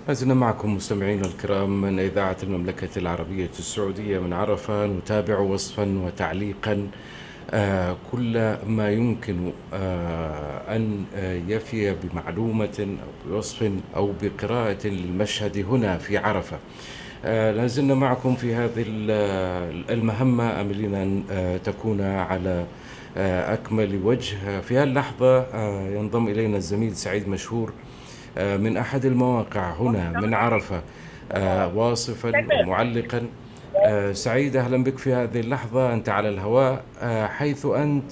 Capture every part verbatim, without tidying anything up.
ما زلنا معكم مستمعينا الكرام من إذاعة المملكة العربية السعودية من عرفة، نتابع وصفا وتعليقا آه كل ما يمكن آه أن آه يفي بمعلومة أو بوصف أو بقراءة للمشهد هنا في عرفة. آه لازلنا معكم في هذه المهمة، أملين أن آه تكون على آه أكمل وجه. في هاللحظة آه ينضم إلينا الزميل سعيد مشهور من أحد المواقع هنا من عرفة، واصفا ومعلقا. سعيد، أهلا بك في هذه اللحظة، أنت على الهواء. حيث أنت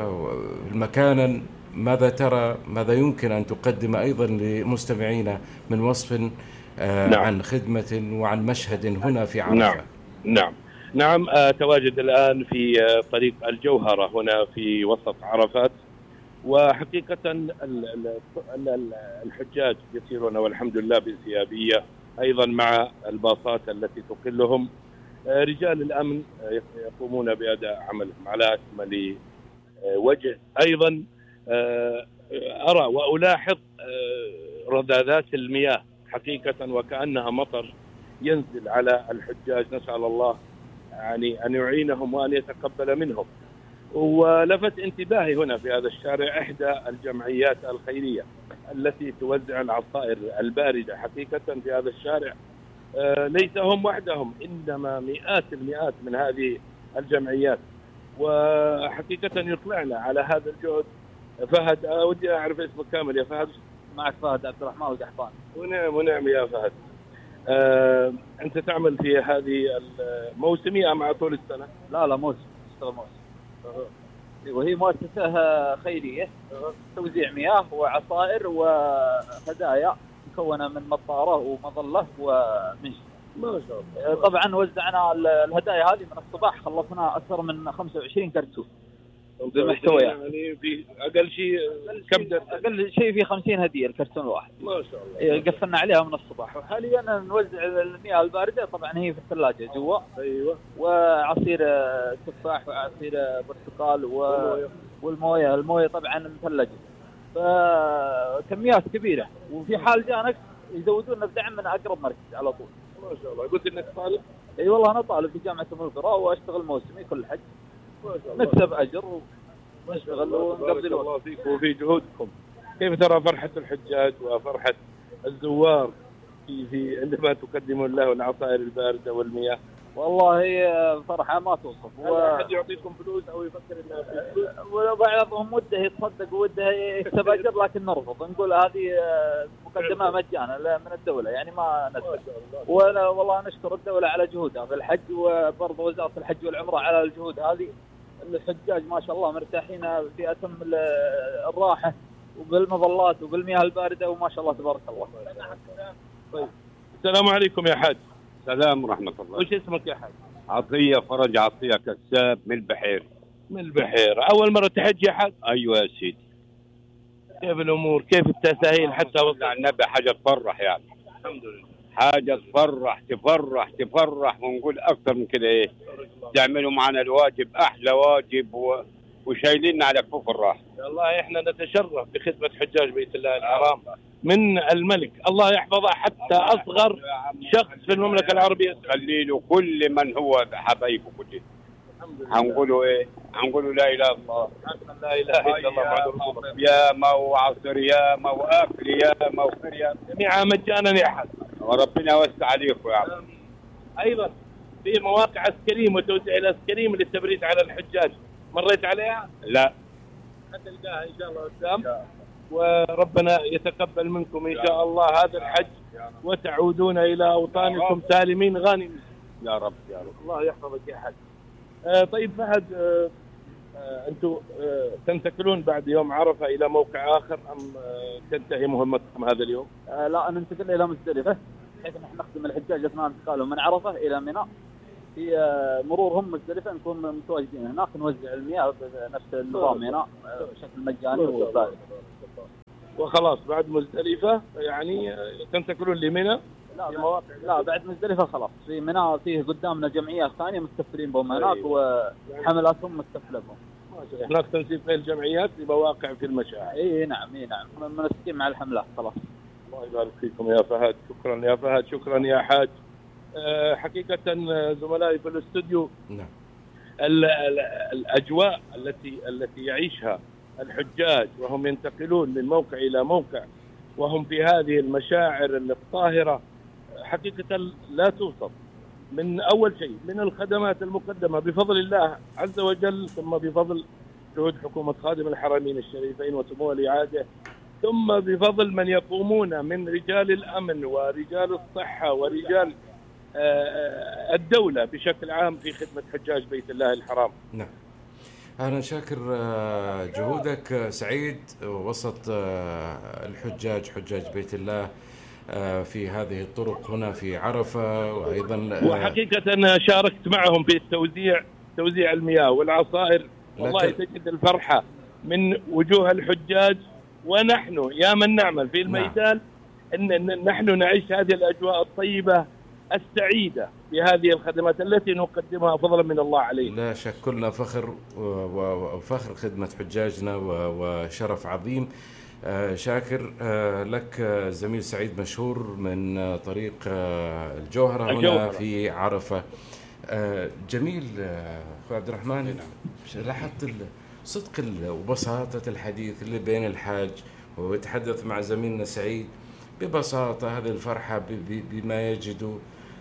مكانا، ماذا ترى، ماذا يمكن أن تقدم أيضا لمستمعينا من وصف نعم. عن خدمة وعن مشهد هنا في نعم عرفة؟ نعم نعم آه تواجد الآن في آه طريق الجوهرة هنا في وسط عرفات. وحقيقة ال- ال- ال- الحجاج يسيرون والحمد لله بانسيابية، أيضا مع الباصات التي تقلهم. آه رجال الأمن آه يقومون بأداء عملهم على أكمل آه وجه. أيضا آه أرى وألاحظ آه رذاذات المياه حقيقة وكأنها مطر ينزل على الحجاج. نسأل الله يعني أن يعينهم وأن يتقبل منهم. ولفت انتباهي هنا في هذا الشارع إحدى الجمعيات الخيرية التي توزع العصائر الباردة. حقيقة في هذا الشارع آه ليس هم وحدهم، إنما مئات المئات من هذه الجمعيات. وحقيقة يطلعنا على هذا الجهد. فهد، آه ودي أعرف اسمك كامل يا فهد. معك فهد عبد الرحمن القحطاني. ونعم ونعم يا فهد. آه، أنت تعمل في هذه الموسمية أم على طول السنة؟ لا لا موسم، اشتغل موسم. أه. وهي مؤسسة خيرية، توزيع مياه وعصائر وهدايا مكونة من مطارة ومظلة ومنشأ. ما شاء الله. طبعا وزعنا الهدايا هذه من الصباح، خلصنا أكثر من خمسة وعشرين كرتون بمحتوى يعني في أقل شيء كم درجة؟ أقل شيء في خمسين هدية الكرتون الواحد. ما شاء الله. قفلنا عليها من الصباح، وحاليا نوزع المياه الباردة. طبعا هي في الثلاجة جوا. أيوة. وعصير تفاح وعصير برتقال و... والمويه المويه طبعا مثلجة، فكميات كبيرة. وفي حال جانك يزودون بدعم من أقرب مركز على طول. ما شاء الله. قلت إنك طالب؟ أي والله أنا طالب في جامعة أم القرى وأشتغل موسمي كل حج. نكسب أجر ونشتغل ونقضي الوقت. الله فيك وفي جهودكم. كيف ترى فرحة الحجاج وفرحة الزوار في في عندما تقدمون له العصائر الباردة والمياه؟ والله فرحة ما توصف. هل أحد يعطيكم فلوس أو يفكر إنها فلوس؟ وبعضهم وده يتصدق وده يكسب أجر، لكن نرفض، نقول هذه مقدمة مجانا من الدولة، يعني ما ندفع. ولا والله نشكر الدولة على جهودها في الحج، وبرضه وزارة الحج والعمرة على الجهود هذه. الحجاج ما شاء الله مرتاحين في أتم الراحة، وبالمظلات وبالمياه الباردة، وما شاء الله تبارك الله. طيب. السلام عليكم يا حاج. السلام ورحمة الله. وش اسمك يا حاج؟ عطية فرج عطية كساب من البحير. من البحير. أول مرة تحج يا حاج؟ أيوة يا سيدي. كيف الأمور؟ كيف التسهيل حتى وصل النبي؟ حاجة تفرح يعني. الحمد لله. حاجة تفرح تفرح تفرح، ونقول أكثر من كده إيه؟ تعملوا معنا الواجب، أحلى واجب و... وشايلين على كفوف الراحة. والله إحنا نتشرف بخدمة حجاج بيت الله الحرام من الملك، الله يحفظه، حتى أصغر شخص في المملكة العربية. خلي له كل من هو حبايبه كله. هنقولوا ايه؟ هنقولوا لا اله الا الله. لا اله الا الله محمد رسول الله. ياما وعصر ياما واكل ياما وخير ياما، جميعا مجانا يا حد. وربنا يوسع عليكم يا عم. ايضا في مواقع اسكريم وتوزيع الاسكريم للتبريد على الحجاج، مريت عليها؟ لا. حتلقاها ان شاء الله قدام. وربنا يتقبل منكم ان شاء الله هذا الحج، وتعودون الى اوطانكم سالمين غانمين يا رب يا رب. الله يحفظك يا حج. آه طيب فهد، آه آه انتم آه تنتقلون بعد يوم عرفة الى موقع اخر ام آه تنتهي مهمتكم هذا اليوم؟ آه لا، ننتقل الى مزدلفة، بحيث نحن نخدم الحجاج اثناء انتقالهم من عرفة الى منى. في آه مرورهم مزدلفة نكون متواجدين هناك، نوزع المياه بنفس النظام هنا آه بشكل مجاني وسهل. وخلاص بعد مزدلفة يعني تنتقلون لمنى؟ لا, لا بعد مزدلفة خلاص. في منى فيه قدامنا جمعيات ثانية مستفلين بهم هناك، وحملاتهم مستفلة بهم. هناك تنسيق بين الجمعيات لمواقع في المشاعر. اي نعم اي نعم منسقين مع الحملات خلاص. الله يبارك فيكم يا فهد. شكرا يا فهد، شكرا يا حاج. أه حقيقة زملائي في الاستوديو، نعم. الأجواء التي التي يعيشها الحجاج وهم ينتقلون من موقع إلى موقع وهم في هذه المشاعر الطاهرة حقيقة لا توصف. من أول شيء من الخدمات المقدمة بفضل الله عز وجل، ثم بفضل جهود حكومة خادم الحرمين الشريفين وسمو ولي عهده، ثم بفضل من يقومون من رجال الأمن ورجال الصحة ورجال الدولة بشكل عام في خدمة حجاج بيت الله الحرام. نعم. أنا شاكر جهودك سعيد وسط الحجاج حجاج بيت الله في هذه الطرق هنا في عرفة، وأيضا وحقيقة شاركت معهم في التوزيع توزيع المياه والعصائر. والله تجد الفرحة من وجوه الحجاج، ونحن يا من نعمل في الميدان نعم. إن نحن نعيش هذه الأجواء الطيبة السعيدة بهذه الخدمات التي نقدمها فضلا من الله علينا. لا شك كلنا فخر وفخر خدمة حجاجنا وشرف عظيم. شاكر لك زميل سعيد مشهور من طريق الجوهرة هنا في عرفة. جميل أخو عبد الرحمن، لاحظت صدق وبساطة الحديث اللي بين الحاج ويتحدث مع زميلنا سعيد ببساطة، هذه الفرحة بما يجدوا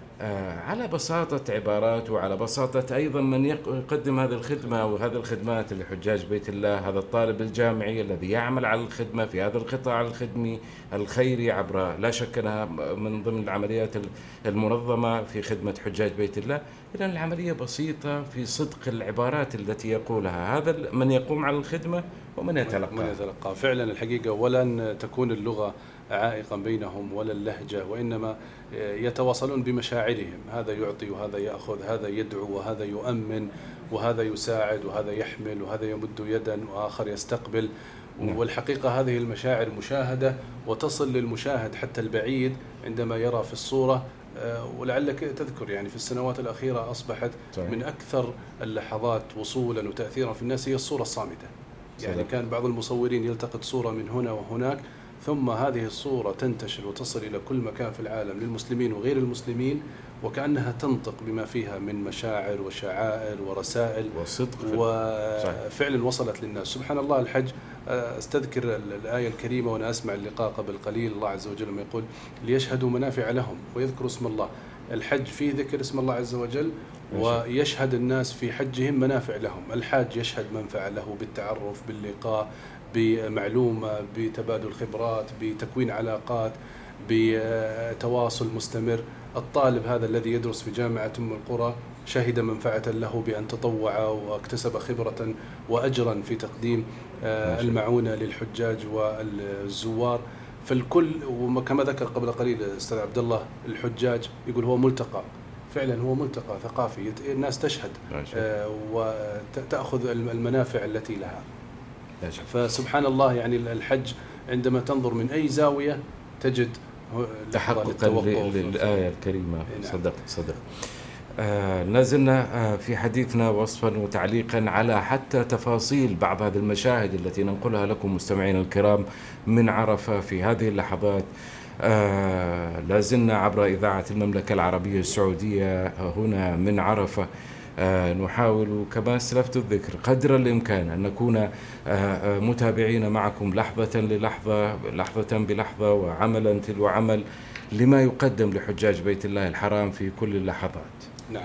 على بساطة عبارات وعلى بساطة أيضا من يقدم هذه الخدمة وهذه الخدمات لحجاج بيت الله، هذا الطالب الجامعي الذي يعمل على الخدمة في هذا القطاع الخدمي الخيري عبر لا شك أنها من ضمن العمليات المنظمة في خدمة حجاج بيت الله. إذن العملية بسيطة في صدق العبارات التي يقولها هذا من يقوم على الخدمة ومن يتلقى من يتلقى فعلا الحقيقة. ولن تكون اللغة عائقا بينهم ولا اللهجة، وإنما يتواصلون بمشاعرهم، هذا يعطي وهذا يأخذ، هذا يدعو وهذا يؤمن وهذا يساعد وهذا يحمل وهذا يمد يدا وآخر يستقبل. والحقيقة هذه المشاعر مشاهدة وتصل للمشاهد حتى البعيد عندما يرى في الصورة. ولعلك تذكر يعني في السنوات الأخيرة أصبحت من أكثر اللحظات وصولا وتأثيرا في الناس هي الصورة الصامتة. يعني كان بعض المصورين يلتقط صورة من هنا وهناك، ثم هذه الصورة تنتشر وتصل إلى كل مكان في العالم للمسلمين وغير المسلمين، وكأنها تنطق بما فيها من مشاعر وشعائر ورسائل وصدق وفعلا وصلت للناس. سبحان الله. الحج استذكر الآية الكريمة وأنا أسمع اللقاء قبل قليل، الله عز وجل ما يقول ليشهدوا منافع لهم ويذكروا اسم الله. الحج فيه ذكر اسم الله عز وجل، ويشهد الناس في حجهم منافع لهم. الحاج يشهد منفعة له بالتعرف، باللقاء، بمعلومة، بتبادل خبرات، بتكوين علاقات، بتواصل مستمر. الطالب هذا الذي يدرس في جامعة أم القرى شهد منفعة له بأن تطوع واكتسب خبرة وأجرا في تقديم المعونة للحجاج والزوار. فالكل، وكما ذكر قبل قليل أستاذ عبد الله، الحجاج يقول هو ملتقى، فعلا هو ملتقى ثقافي، الناس تشهد وتأخذ المنافع التي لها. فسبحان الله، يعني الحج عندما تنظر من أي زاوية تجد تحققا للآية الكريمة. صدق صدق. آه لازلنا آه في حديثنا وصفا وتعليقا على حتى تفاصيل بعض هذه المشاهد التي ننقلها لكم مستمعينا الكرام من عرفة في هذه اللحظات. آه لازلنا عبر إذاعة المملكة العربية السعودية هنا من عرفة. آه نحاول كما أسلفت الذكر قدر الإمكان أن نكون آه آه متابعين معكم لحظة للحظة، لحظة بلحظة، وعملا تلو عمل لما يقدم لحجاج بيت الله الحرام في كل اللحظات. نعم.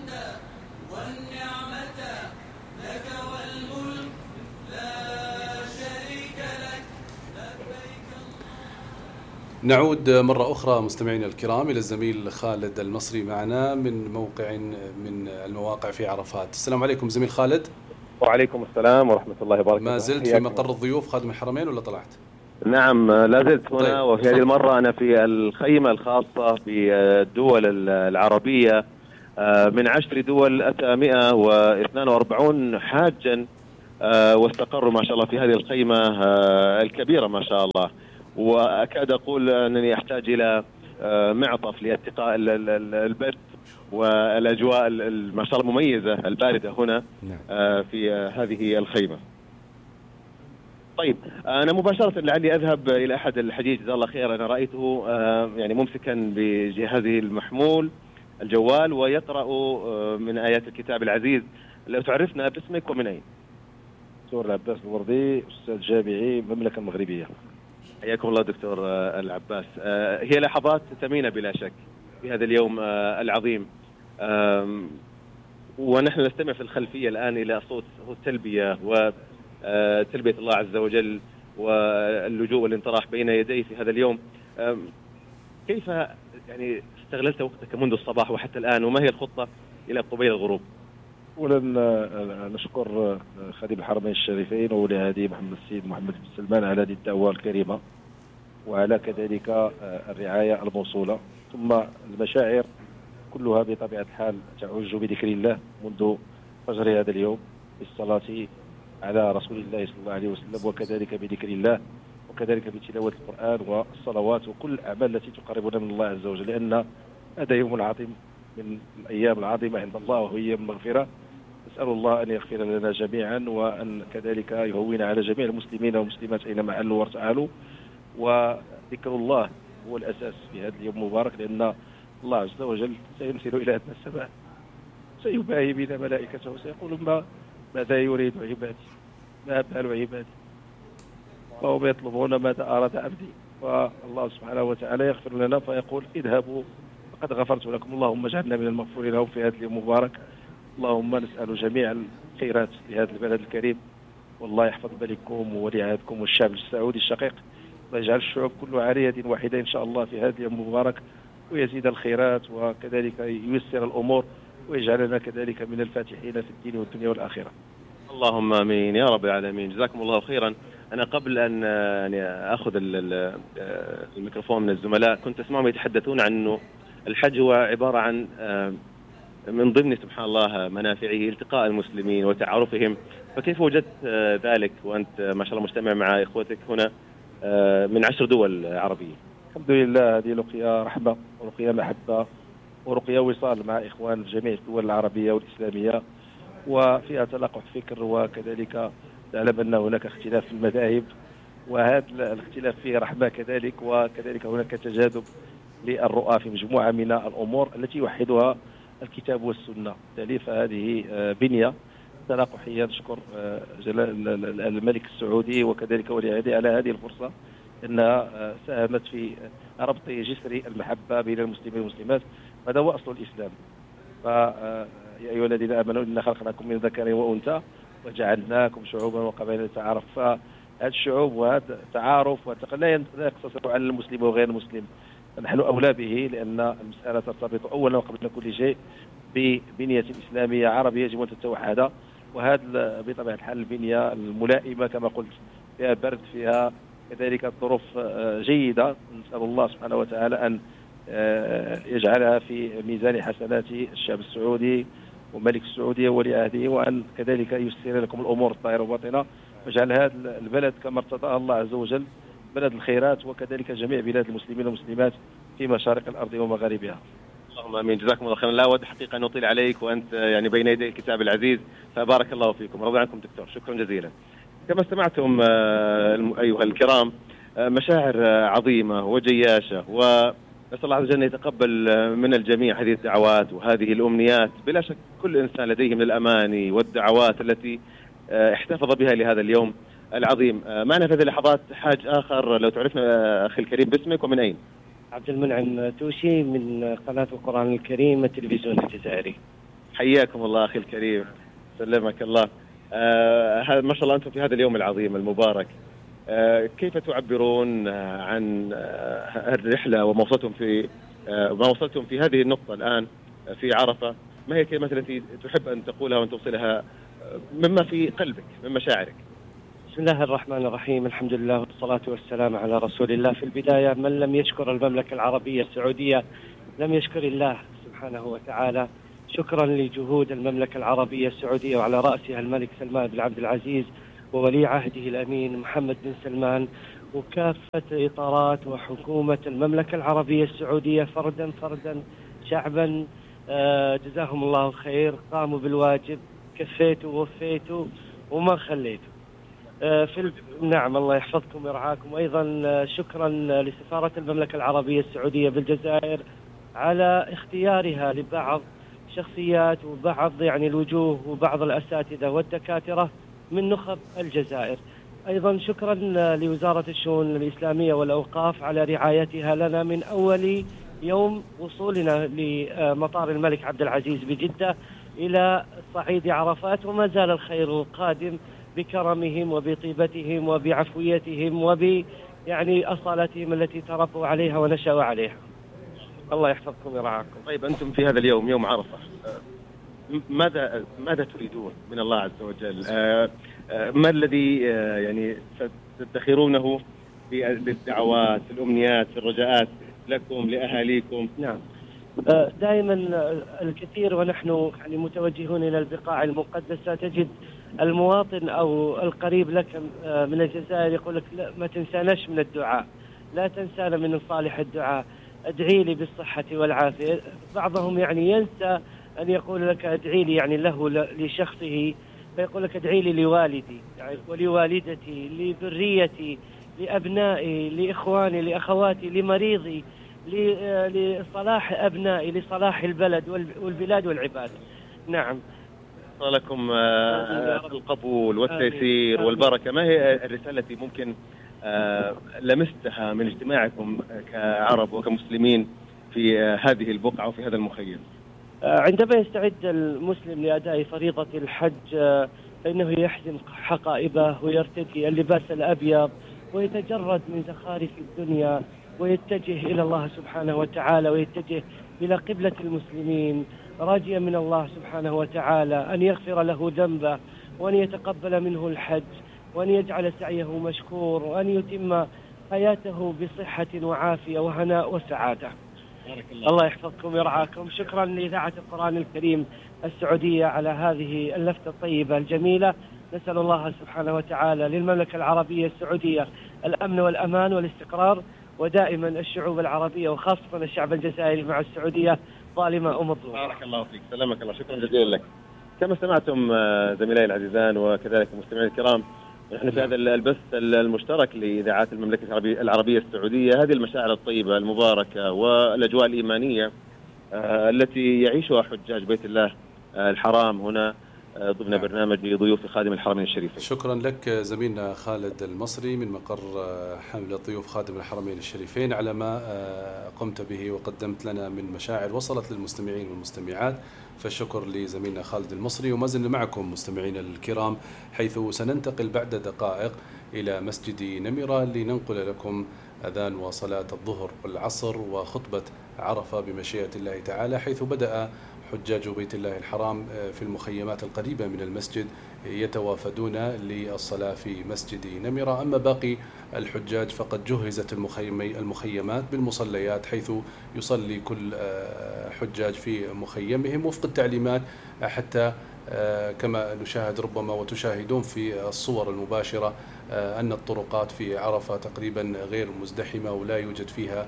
نعود مرة أخرى مستمعينا الكرام إلى الزميل خالد المصري معنا من موقع من المواقع في عرفات. السلام عليكم زميل خالد. وعليكم السلام ورحمة الله وبركاته. ما زلت في مقر الضيوف خادم الحرمين ولا طلعت؟ نعم لا زلت هنا. طيب. وفي هذه المرة أنا في الخيمة الخاصة بالدول العربية، من عشر دول أتى مئة واثنين وأربعين حاجا واستقروا ما شاء الله في هذه الخيمة الكبيرة ما شاء الله. وأكاد أقول أنني أحتاج إلى معطف لاتقاء البرد والأجواء ما شاء الله المميزة الباردة هنا في هذه الخيمة. طيب أنا مباشرة لعلي أذهب إلى أحد الحجيج جزاه الله خير. أنا رأيته يعني ممسكا بجهازه المحمول الجوال ويقرأ من آيات الكتاب العزيز. لو تعرفنا باسمك ومن أين؟ دكتور العباس الوردي، أستاذ جامعي المملكة المغربية. حياكم الله دكتور العباس. هي لحظات ثمينة بلا شك في هذا اليوم العظيم، ونحن نستمع في الخلفية الآن إلى صوت التلبية وتلبية الله عز وجل واللجوء والانطراح بين يديه في هذا اليوم. كيف يعني استغللت وقتك منذ الصباح وحتى الآن، وما هي الخطة إلى قبيل الغروب؟ أولا نشكر خادم الحرمين الشريفين وولي عهده محمد السيد محمد بن سلمان على هذه الدعوة الكريمة وعلى كذلك الرعاية الموصولة، ثم المشاعر كلها بطبيعة الحال تعج بذكر الله منذ فجر هذا اليوم بالصلاة على رسول الله صلى الله عليه وسلم، وكذلك بذكر الله، وكذلك بتلاوة القرآن والصلوات وكل الأعمال التي تقربنا من الله عز وجل، لأن هذا يوم عظيم من الأيام العظيمة عند الله وهي المغفرة. نسأل الله أن يغفر لنا جميعا وأن كذلك يهون على جميع المسلمين والمسلمات أينما حلوا وارتحلوا. وذكر الله هو الأساس في هذا اليوم المبارك، لأن الله عز وجل سينزل إلى أدنى السماء، سيباهي بنا ملائكته وسيقول ما ماذا يريد عبادي، ما بال عبادي، وهم يطلبون ماذا أراد عبدي، والله سبحانه وتعالى يغفر لنا فيقول اذهبوا فقد غفرت لكم. اللهم اجعلنا من المغفورين لهم في هذا اليوم المبارك. اللهم نسأل جميع الخيرات في هذا البلد الكريم، والله يحفظ بلدكم وولي عهدكم والشعب السعودي الشقيق، ويجعل الشعوب كلها على يد واحدة إن شاء الله في هذا اليوم المبارك، ويزيد الخيرات وكذلك ييسر الأمور ويجعلنا كذلك من الفاتحين في الدين والدنيا والآخرة. اللهم آمين يا رب العالمين. جزاكم الله خيرا. أنا قبل أن يعني أخذ الميكروفون من الزملاء كنت أسمعهم يتحدثون عن أنه الحج هو عبارة عن من ضمن سبحان الله منافعه التقاء المسلمين وتعارفهم، فكيف وجدت ذلك وأنت ما شاء الله مجتمع مع إخوتك هنا من عشر دول عربية؟ الحمد لله، هذه لقيا رحمة ولقيا محبة ولقيا وصال مع إخوان في جميع الدول العربية والإسلامية، وفيها تلاقح فكر، وكذلك تعلم أن هناك اختلاف في المذاهب، وهذا الاختلاف فيه رحمة كذلك، وكذلك هناك تجاذب للرؤى في مجموعة من الأمور التي يوحدها الكتاب والسنة. بالتالي فهذه بنية تلاقحية. نشكر جلال الملك السعودي وكذلك ولي عهده على هذه الفرصة أنها ساهمت في ربط جسر المحبة بين المسلمين والمسلمات، هذا هو أصل الإسلام. فيا أيها الذين آمنوا إنا خلقناكم من ذكر وأنثى وجعلناكم شعوبا وقبائل لتعارفوا. فهذا الشعوب وهذا التعارف لا يقتصر على المسلم وغير المسلم، نحن أولى به، لأن المسألة ترتبط أولا وقبل كل شيء ببنية إسلامية عربية يجب أن تتوحد، وهذا بطبيعة الحال البنية الملائمة كما قلت، فيها برد، فيها كذلك الظروف جيدة. نسأل الله سبحانه وتعالى أن يجعلها في ميزان حسنات الشعب السعودي وملك السعودية وولي عهده، وأن كذلك يسر لكم الأمور الطاهرة والباطنة، واجعل هذا البلد كما ارتضاه الله عز وجل بلد الخيرات، وكذلك جميع بلاد المسلمين والمسلمات في مشارق الأرض ومغاربها. اللهم امين. جزاكم الله خيرا. لا اود حقيقه ان اطيل عليك وانت يعني بين يدي الكتاب العزيز، فبارك الله فيكم. رضي عنكم دكتور، شكرا جزيلا. كما استمعتم ايها الكرام، مشاعر عظيمه وجياشه، ونسال الله عز وجل ان يتقبل من الجميع هذه الدعوات وهذه الامنيات. بلا شك كل انسان لديه من الاماني والدعوات التي احتفظ بها لهذا اليوم العظيم. معنا في هذه اللحظات حاج اخر، لو تعرفنا اخي الكريم باسمك ومن اين؟ عبد المنعم توشي من قناة القرآن الكريم التلفزيون الجزائري. حياكم الله أخي الكريم، سلمك الله. آه ما شاء الله أنتم في هذا اليوم العظيم المبارك، آه كيف تعبرون عن آه الرحلة وما وصلتم في آه ما وصلتم في هذه النقطة الآن في عرفة؟ ما هي الكلمات التي تحب أن تقولها وأن توصلها مما في قلبك من مشاعرك؟ بسم الله الرحمن الرحيم، الحمد لله والصلاة والسلام على رسول الله. في البداية من لم يشكر المملكة العربية السعودية لم يشكر الله سبحانه وتعالى. شكرا لجهود المملكة العربية السعودية وعلى رأسها الملك سلمان بن عبد العزيز وولي عهده الأمين محمد بن سلمان وكافة إطارات وحكومة المملكة العربية السعودية فردا فردا شعبا، جزاهم الله خير، قاموا بالواجب، كفيتوا ووفيتوا وما خليتوا. في نعم الله يحفظكم ويرعاكم. وأيضا شكرا لسفارة المملكة العربية السعودية بالجزائر على اختيارها لبعض شخصيات وبعض يعني الوجوه وبعض الأساتذة والدكاترة من نخب الجزائر. أيضا شكرا لوزارة الشؤون الإسلامية والأوقاف على رعايتها لنا من أول يوم وصولنا لمطار الملك عبد العزيز بجدة إلى صعيد عرفات، وما زال الخير القادم بكرمهم وبطيبتهم وبعفويتهم وب يعني أصالتهم التي تربوا عليها ونشأوا عليها. الله يحفظكم ويرعاكم. طيب أنتم في هذا اليوم يوم عرفة، ماذا ماذا تريدون من الله عز وجل؟ ما الذي يعني تدخرونه في الدعوات، الأمنيات، الرجاءات لكم لأهاليكم؟ نعم دائما الكثير ونحن يعني متوجهون إلى البقاع المقدسة تجد المواطن أو القريب لك من الجزائر يقول لك لا ما تنساناش من الدعاء، لا تنسانا من صالح الدعاء، ادعي لي بالصحة والعافية. بعضهم يعني ينسى أن يقول لك ادعي لي يعني له لشخصه، فيقول لك ادعي لي لوالدي يعني ولوالدتي لذريتي لأبنائي لإخواني لأخواتي لمريضي لصلاح أبنائي لصلاح البلد والبلاد والعباد. نعم لكم القبول والتيسير والبركة. ما هي الرسالة التي ممكن لمستها من اجتماعكم كعرب وكمسلمين في هذه البقعة وفي هذا المخيم؟ عندما يستعد المسلم لأداء فريضة الحج فإنه يحزم حقائبه ويرتدي اللباس الأبيض ويتجرد من زخارف الدنيا ويتجه إلى الله سبحانه وتعالى ويتجه إلى قبلة المسلمين راجيا من الله سبحانه وتعالى أن يغفر له ذنبه وأن يتقبل منه الحج وأن يجعل سعيه مشكور وأن يتم حياته بصحة وعافية وهناء وسعادة. الله. الله يحفظكم ويرعاكم. شكرا لإذاعة القرآن الكريم السعودية على هذه اللفتة الطيبة الجميلة. نسأل الله سبحانه وتعالى للمملكة العربية السعودية الأمن والأمان والاستقرار، ودائما الشعوب العربية وخاصة الشعب الجزائري مع السعودية ظالمة ومظلومة. بارك الله فيك، سلامك الله، شكرا جزيلا لك. كما سمعتم زميلي العزيزان وكذلك المستمعين الكرام، نحن في هذا البث المشترك لإذاعات المملكة العربية السعودية هذه المشاعر الطيبة المباركة والأجواء الإيمانية التي يعيشها حجاج بيت الله الحرام هنا ضمن برنامج ضيوف خادم الحرمين الشريفين. شكرا لك زميلنا خالد المصري من مقر حملة ضيوف خادم الحرمين الشريفين على ما قمت به وقدمت لنا من مشاعر وصلت للمستمعين والمستمعات، فالشكر لزميلنا خالد المصري. وما زلنا معكم مستمعين الكرام، حيث سننتقل بعد دقائق إلى مسجد نمرة لننقل لكم أذان وصلاة الظهر والعصر وخطبة عرفة بمشيئة الله تعالى، حيث بدأ حجاج بيت الله الحرام في المخيمات القريبة من المسجد يتوافدون للصلاة في مسجد نمرة. أما باقي الحجاج فقد جهزت المخيمات بالمصليات، حيث يصلي كل حجاج في مخيمهم وفق التعليمات، حتى كما نشاهد ربما وتشاهدون في الصور المباشرة أن الطرقات في عرفة تقريبا غير مزدحمة ولا يوجد فيها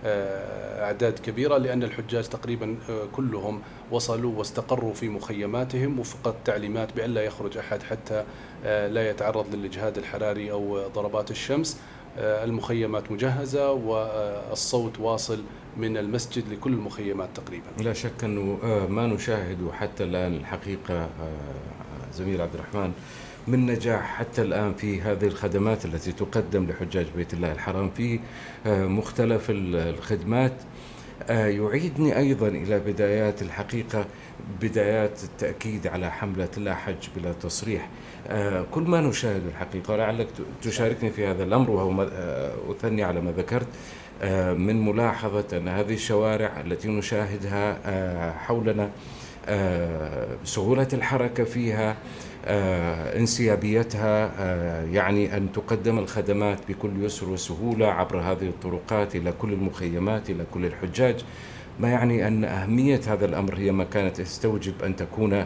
أعداد كبيرة، لأن الحجاج تقريبا كلهم وصلوا واستقروا في مخيماتهم وفق التعليمات بأن لا يخرج أحد حتى لا يتعرض للإجهاد الحراري أو ضربات الشمس. المخيمات مجهزة والصوت واصل من المسجد لكل المخيمات تقريبا. لا شك أنه ما نشاهد حتى الآن الحقيقة زميل عبد الرحمن من نجاح حتى الآن في هذه الخدمات التي تقدم لحجاج بيت الله الحرام في مختلف الخدمات. يعيدني أيضا إلى بدايات الحقيقة، بدايات التأكيد على حملة لا حج بلا تصريح. كل ما نشاهد الحقيقة، ولعلك تشاركني في هذا الأمر، وهو أثني على ما ذكرت من ملاحظة أن هذه الشوارع التي نشاهدها حولنا سهولة الحركة فيها، انسيابيتها، يعني أن تقدم الخدمات بكل يسر وسهولة عبر هذه الطرقات إلى كل المخيمات إلى كل الحجاج، ما يعني أن أهمية هذا الأمر هي ما كانت تستوجب أن تكون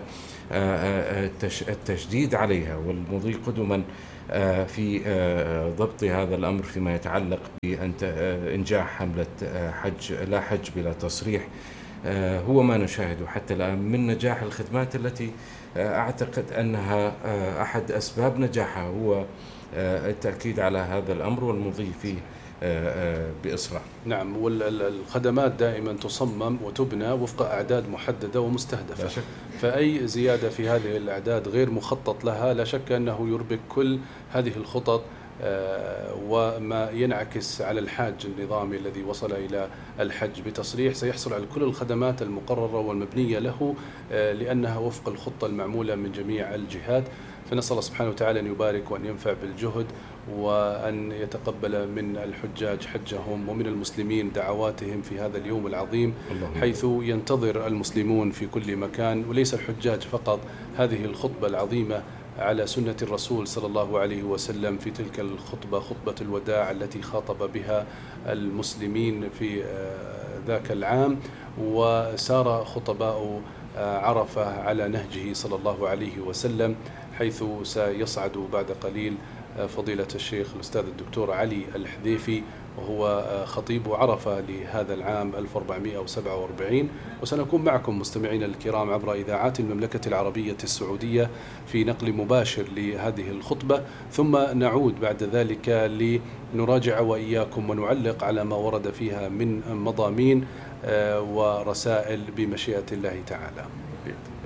التشديد عليها والمضي قدما في ضبط هذا الأمر فيما يتعلق بإنجاح حملة حج لا حج بلا تصريح. هو ما نشاهده حتى الآن من نجاح الخدمات التي أعتقد أنها أحد أسباب نجاحها هو التأكيد على هذا الأمر والمضي فيه بإسراع. نعم، والخدمات دائما تصمم وتبنى وفق أعداد محددة ومستهدفة، لا شك. فأي زيادة في هذه الأعداد غير مخطط لها لا شك أنه يربك كل هذه الخطط، وما ينعكس على الحاج النظامي الذي وصل إلى الحج بتصريح سيحصل على كل الخدمات المقررة والمبنية له، لأنها وفق الخطة المعمولة من جميع الجهات. فنسأل الله سبحانه وتعالى أن يبارك وأن ينفع بالجهد، وأن يتقبل من الحجاج حجهم ومن المسلمين دعواتهم في هذا اليوم العظيم، حيث ينتظر المسلمون في كل مكان، وليس الحجاج فقط، هذه الخطبة العظيمة على سنة الرسول صلى الله عليه وسلم في تلك الخطبة، خطبة الوداع التي خاطب بها المسلمين في ذاك العام، وسار خطباء عرفة على نهجه صلى الله عليه وسلم، حيث سيصعد بعد قليل فضيلة الشيخ الأستاذ الدكتور علي الحذيفي، وهو خطيب عرفة لهذا العام ألف وأربعمائة وسبعة وأربعين. وسنكون معكم مستمعين الكرام عبر إذاعات المملكة العربية السعودية في نقل مباشر لهذه الخطبة، ثم نعود بعد ذلك لنراجع وإياكم ونعلق على ما ورد فيها من مضامين ورسائل بمشيئة الله تعالى.